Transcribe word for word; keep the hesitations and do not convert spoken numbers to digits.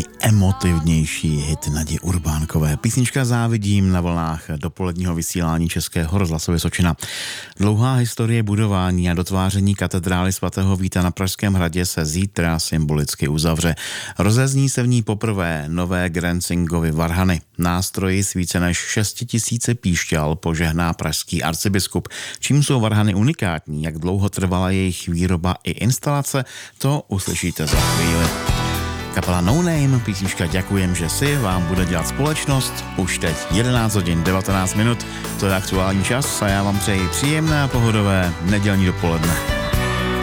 nejemotivnější hit Nadě Urbánkové. Písnička Závidím na vlnách dopoledního vysílání Českého rozhlasu Vysočina. Dlouhá historie budování a dotváření katedrály svatého Víta na Pražském hradě se zítra symbolicky uzavře. Rozezní se v ní poprvé nové Grenzingovy varhany. Nástroji s více než šesti tisíci píšťal požehná pražský arcibiskup. Čím jsou varhany unikátní, jak dlouho trvala jejich výroba i instalace, to uslyšíte za chvíli. Kapela No Name, písnička Děkujem, že si vám bude dělat společnost. Už teď jedenáct hodin devatenáct minut, to je aktuální čas a já vám přeji příjemné a pohodové nedělní dopoledne.